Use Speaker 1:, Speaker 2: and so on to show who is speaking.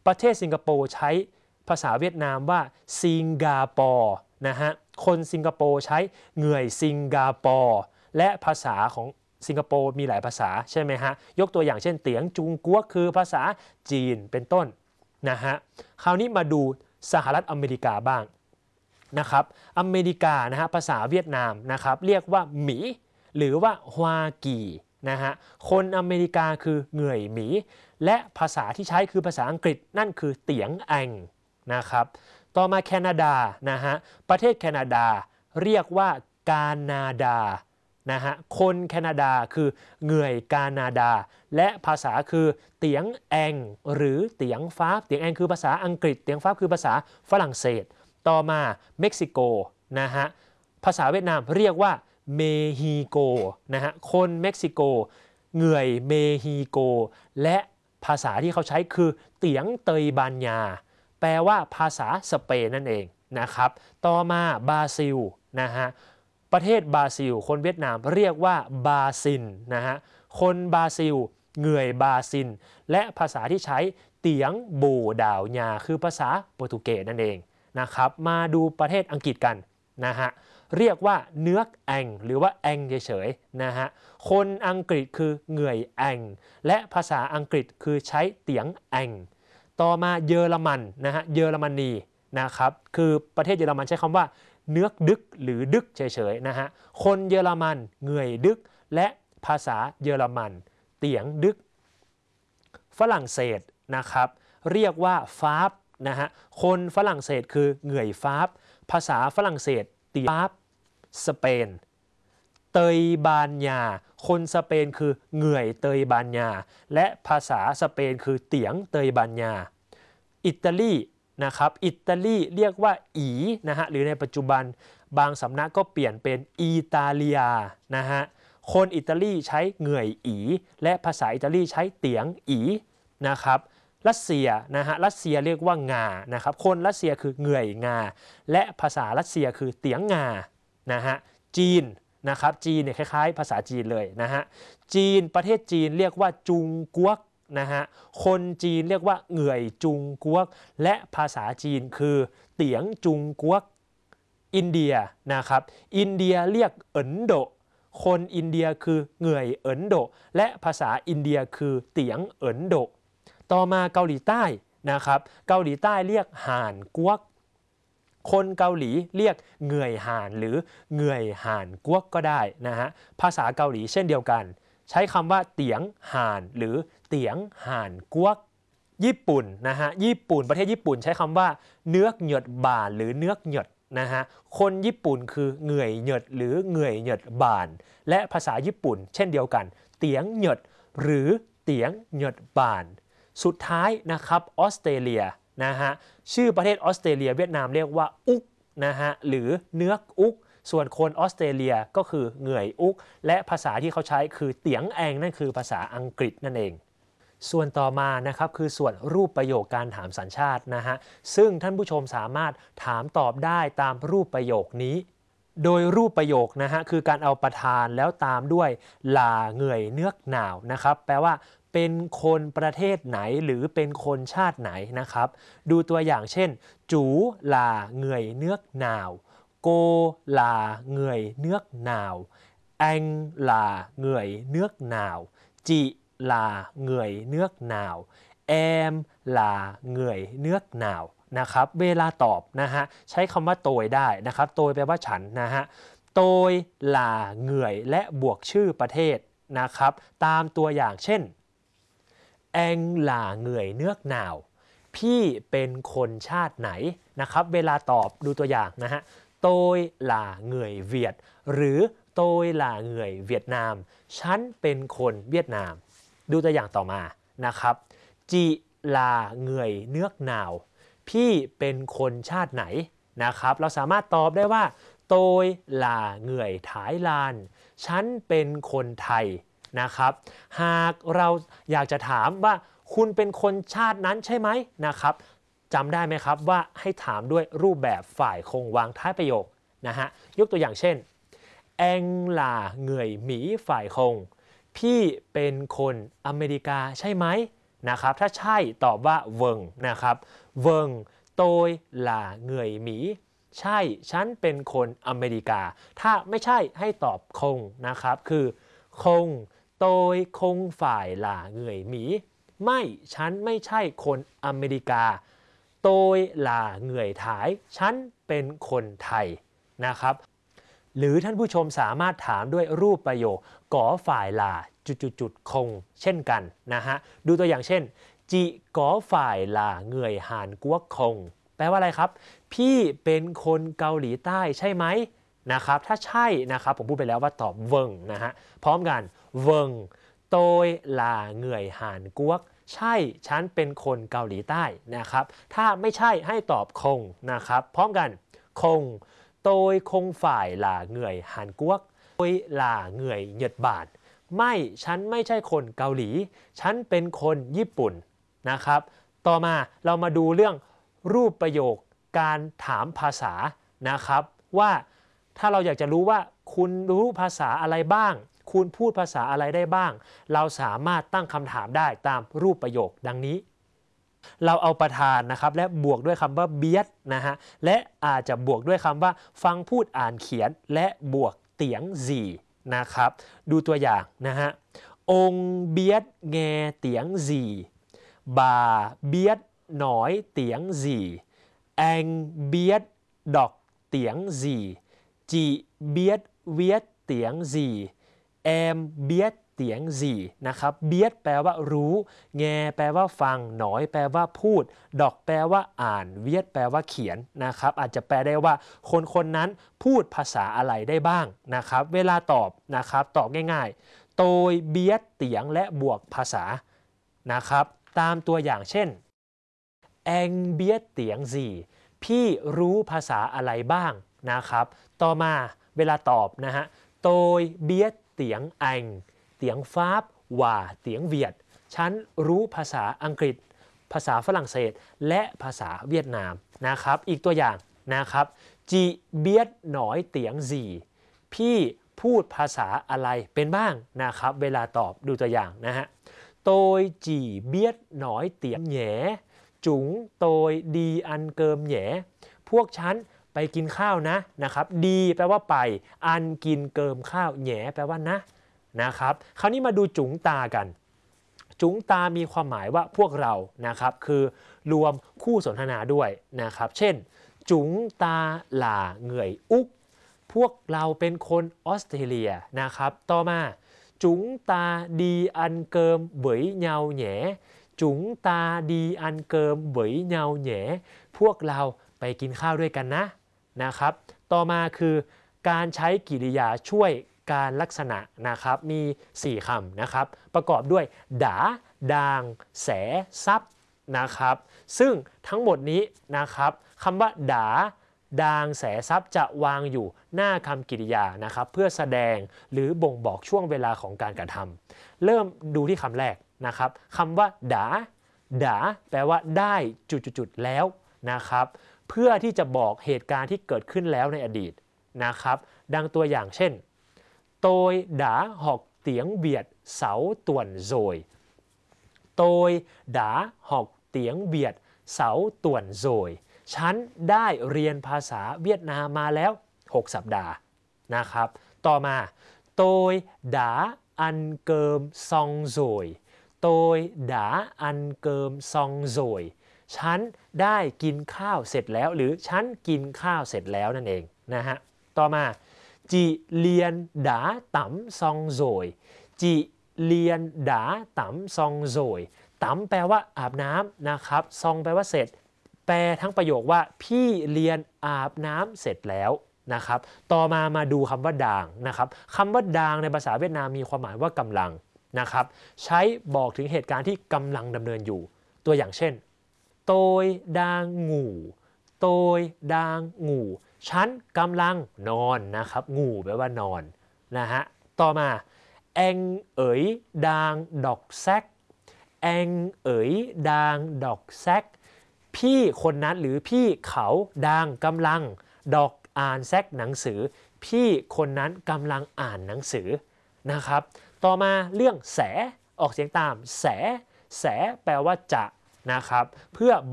Speaker 1: ประเทศสิงคโปร์ใช้ภาษาเวียดนามว่าสิงคโปร์นะฮะคนสิงคโปร์ใช้เหงื่อยสิงคโปร์และภาษาของสิงคโปร์มีหลายภาษาใช่ไหมฮะยกตัวอย่างเช่นเตียงจุงกัวคือภาษาจีนเป็นต้นนะฮะคราวนี้มาดูสหรัฐอเมริกาบ้างนะครับอเมริกานะฮะภาษาเวียดนามนะครับเรียกว่าหมีหรือว่าฮวากีนะฮะคนอเมริกาคือเหงื่อยหมีและภาษาที่ใช้คือภาษาอังกฤษนั่นคือเตียงแองนะครับต่อมาแคนาดานะฮะประเทศแคนาดาเรียกว่ากานาดานะฮะคนแคนาดาคือเหงื่อยกานาดาและภาษาคือเตียงแองหรือเตียงฟ้าเตียงแองคือภาษาอังกฤษเตียงฟ้าคือภาษาฝรั่งเศสต่อมาเม็กซิโกนะฮะภาษาเวียดนามเรียกว่าเมฮิโกนะฮะคนเม็กซิโกเหงื่อยเมฮิโกและภาษาที่เขาใช้คือเตียงเตยบานยาแปลว่าภาษาสเปนนั่นเองนะครับต่อมาบราซิลนะฮะประเทศบราซิลคนเวียดนามเรียกว่าบาซินนะฮะคนบราซิลเหงื่อยบาซินและภาษาที่ใช้เตียงโบดาวยาคือภาษาโปรตุเกสนั่นเองนะครับมาดูประเทศอังกฤษกันนะฮะเรียกว่าเนื้อแองหรือว่าแองเฉยๆนะฮะคนอังกฤษคือเหงื่อยแองและภาษาอังกฤษคือใช้เตียงแองต่อมาเยอรมันนะฮะเยอรมนีนะครับคือประเทศเยอรมันใช้คำว่าเนื้อดึกหรือดึกเฉยๆนะฮะคนเยอรมันเหงื่อยดึกและภาษาเยอรมันเตียงดึกฝรั่งเศสนะครับเรียกว่าฟาบนะฮะคนฝรั่งเศสคือเหงื่อยฟาบภาษาฝรั่งเศสเตียงฟาบสเปนเตยบานยาคนสเปนคือเหงื่อยเตยบานยาและภาษาสเปนคือเตียงเตยบานยาอิตาลีนะครับอิตาลีเรียกว่าอีนะฮะหรือในปัจจุบันบางสำนักก็เปลี่ยนเป็นอิตาเลียนะฮะคนอิตาลีใช้เหงื่อยอีและภาษาอิตาลีใช้เตียงอีนะครับรัสเซียนะฮะรัสเซียเรียกว่างานะครับคนรัสเซียคือเหงื่อยงาและภาษารัสเซียคือเตียงงานะฮะจีนนะครับจีนเนี่ยคล้ายๆภาษาจีนเลยนะฮะจีนประเทศจีนเรียกว่าจุงกัวกนะฮะคนจีนเรียกว่าเหงื่อยจุงกัวกและภาษาจีนคือเตียงจุงกัวกอินเดียนะครับอินเดียเรียกเอินโดคนอินเดียคือเหงื่อยเอินโดและภาษาอินเดียคือเตียงเอินโดต่อมาเกาหลีใต้นะครับเกาหลีใต้เรียกห่านกัวกคนเกาหลีเรียกเหงื่อยห่านหรือเหงื่อยห่านกัวกก็ได้นะฮะภาษาเกาหลีเช่นเดียวกันใช้คำว่าเตียงห่านหรือเตียงห่านกัวกญี่ปุ่นนะฮะญี่ปุ่นประเทศญี่ปุ่นใช้คำว่าเนื้อเหยดบ่านหรือเนื้อเหยดนะฮะคนญี่ปุ่นคือเหงื่อยเหยดหรือเหงื่อยเหยดบ่านและภาษาญี่ปุ่นเช่นเดียวกันเตียงเหยดหรือเตียงเหยดบ่านสุดท้ายนะครับออสเตรเลียนะฮะชื่อประเทศออสเตรเลียเวียดนามเรียกว่าอุกนะฮะหรือเนื้ออุกส่วนคนออสเตรเลียก็คือเหงื่อยอุกและภาษาที่เขาใช้คือเตียงแองนั่นคือภาษาอังกฤษนั่นเองส่วนต่อมานะครับคือส่วนรูปประโยคการถามสัญชาตินะฮะซึ่งท่านผู้ชมสามารถถามตอบได้ตามรูปประโยคนี้โดยรูปประโยคนะฮะคือการเอาประธานแล้วตามด้วยลาเหงื่อยเนื้อหนาวนะครับแปลว่าเป็นคนประเทศไหนหรือเป็นคนชาติไหนนะครับดูตัวอย่างเช่นจูลาเหงื่อยเนื้อหนาวโกลาเหงื่อยเนื้อหนาวแองลาเหงื่อยเนื้อหนาวจิลาเหงื่อยเนื้อหนาวแอมลาเหงื่อยเนื้อหนาวนะครับเวลาตอบนะฮะใช้คำว่าโตยได้นะครับโตยแปลว่าฉันนะฮะโตยลาเหงื่อยและบวกชื่อประเทศนะครับตามตัวอย่างเช่นแองลาเหงื่อยเนื้อหนาวพี่เป็นคนชาติไหนนะครับเวลาตอบดูตัวอย่างนะฮะโตยลาเหงื่อยเวียดหรือโตยลาเหงื่อยเวียดนามฉันเป็นคนเวียดนามดูตัวอย่างต่อมานะครับจิลาเหงื่อยเนื้อหนาวพี่เป็นคนชาติไหนนะครับเราสามารถตอบได้ว่าโตยลาเหงื่อยถ่ายลานฉันเป็นคนไทยนะครับหากเราอยากจะถามว่าคุณเป็นคนชาตินั้นใช่ไหมนะครับจำได้ไหมครับว่าให้ถามด้วยรูปแบบฝ่ายคงวางท้ายประโยคนะฮะยกตัวอย่างเช่นแองลาเหงื่อยหมีฝ่ายคงพี่เป็นคนอเมริกาใช่ไหมนะครับถ้าใช่ตอบว่าเวิงนะครับเวิงโตยหล่าเหงื่อยหมีใช่ฉันเป็นคนอเมริกาถ้าไม่ใช่ให้ตอบคงนะครับคือคงโตยคงฝ่ายหล่าเหงื่อยหมีไม่ฉันไม่ใช่คนอเมริกาโตยหล่าเหงื่อยถ่ายฉันเป็นคนไทยนะครับหรือท่านผู้ชมสามารถถามด้วยรูปประโยคก่อฝ่ายหล่าจุดคงเช่นกันนะฮะดูตัวอย่างเช่นจิก่อฝ่ายหล่าเหงื่อยหานกัวคงแปลว่าอะไรครับพี่เป็นคนเกาหลีใต้ใช่ไหมนะครับถ้าใช่นะครับผมพูดไปแล้วว่าตอบเวิงนะฮะพร้อมกันเวิงโตยหล่าเหงื่อยหานกัวใช่ฉันเป็นคนเกาหลีใต้นะครับถ้าไม่ใช่ให้ตอบคงนะครับพร้อมกันคงโตยคงฝ่ายหล่าเหงื่อยหานกัวโตยหล่าเหงื่อยเหยียดบาทไม่ฉันไม่ใช่คนเกาหลีฉันเป็นคนญี่ปุ่นนะครับต่อมาเรามาดูเรื่องรูปประโยคการถามภาษานะครับว่าถ้าเราอยากจะรู้ว่าคุณรู้ภาษาอะไรบ้างคุณพูดภาษาอะไรได้บ้างเราสามารถตั้งคำถามได้ตามรูปประโยคดังนี้เราเอาประธานนะครับและบวกด้วยคำว่าเบียดนะฮะและอาจจะบวกด้วยคำว่าฟังพูดอ่านเขียนและบวกเตียงสี่นะครับดูตัวอย่างนะฮะองเบียดแงเตียงสี่บ่าเบียดหนอยเตียงสี่แองเบียดดอกเตียงสี่จีเบียดเวียดเตียงสี่แอมเบียดเตียงสี่นะครับเบียดแปลว่ารู้แงแปลว่าฟังหนอยแปลว่าพูดดอกแปลว่าอ่านเวียดแปลว่าเขียนนะครับอาจจะแปลได้ว่าคนนั้นพูดภาษาอะไรได้บ้างนะครับเวลาตอบนะครับตอบง่ายๆโตยเบียดเตียงและบวกภาษานะครับตามตัวอย่างเช่นแองเบียดเตียงสี่พี่รู้ภาษาอะไรบ้างนะครับต่อมาเวลาตอบนะฮะโตยเบียดเตียงแองเตียงฟาบว่าเตียงเวียดฉันรู้ภาษาอังกฤษภาษาฝรั่งเศสและภาษาเวียดนามนะครับอีกตัวอย่างนะครับจีเบียดหนอยเตียงสี่พี่พูดภาษาอะไรเป็นบ้างนะครับเวลาตอบดูตัวอย่างนะฮะโตยจีเบียดหนอยเตียงแหนจุ๋งโตยดีอันเกิมแหนพวกฉันไปกินข้าวนะครับดีแปลว่าไปอันกินเกิมข้าวแหนแปลว่านะครับคราวนี้มาดูจุ๋งตากันจุ๋งตามีความหมายว่าพวกเรานะครับคือรวมคู่สนทนาด้วยนะครับเช่นจุ๋งตาหล่าเหงื่อยอุกพวกเราเป็นคนออสเตรเลียนะครับต่อมาจุ๋งตาดีอันเกิมเบยเงาแหนจุ๋งตาดีอันเกิมเบยเงาแหนพวกเราไปกินข้าวด้วยกันนะครับต่อมาคือการใช้กริยาช่วยการลักษณะนะครับมี4คำนะครับประกอบด้วยดาดางแสซับนะครับซึ่งทั้งหมดนี้นะครับคำว่าดาดางแสซับจะวางอยู่หน้าคำกริยานะครับเพื่อแสดงหรือบ่งบอกช่วงเวลาของการกระทำเริ่มดูที่คำแรกนะครับคำว่าดาแปลว่าได้จุดแล้วนะครับเพื่อที่จะบอกเหตุการณ์ที่เกิดขึ้นแล้วในอดีตนะครับดังตัวอย่างเช่นtôi đã học tiếng Việt 6 tuần rồi tôi đã học tiếng Việt 6 tuần rồi ฉันได้เรียนภาษาเวียดนามมาแล้ว6 สัปดาห์นะครับต่อมา tôi đã ăn cơm xong rồi tôi đã ăn cơm xong rồi ฉันได้กินข้าวเสร็จแล้วหรือฉันกินข้าวเสร็จแล้วนั่นเองนะฮะต่อมาChị Liên đã tắm xong rồi Chị Liên đã tắm xong rồi ตำแปลว่าอาบน้ำนะครับซองแปลว่าเสร็จแปลทั้งประโยคว่าพี่เรียนอาบน้ำเสร็จแล้วนะครับต่อมาดูคำว่าดางนะครับคำว่าดางในภาษาเวียดนามมีความหมายว่ากำลังนะครับใช้บอกถึงเหตุการณ์ที่กำลังดำเนินอยู่ตัวอย่างเช่นtôi đang ngủ tôi đang ngủฉันกำลังนอนนะครับงูแปลว่านอนนะฮะต่อมาแองเอ๋ยดางดอกแซกแองเอ๋ยดางดอกแซกพี่คนนั้นหรือพี่เขาดางกำลังดอกอ่านแซกหนังสือพี่คนนั้นกำลังอ่านหนังสือนะครับต่อมาเรื่องแสออกเสียงตามแสแสแปลว่าจะนะครับเพื่อ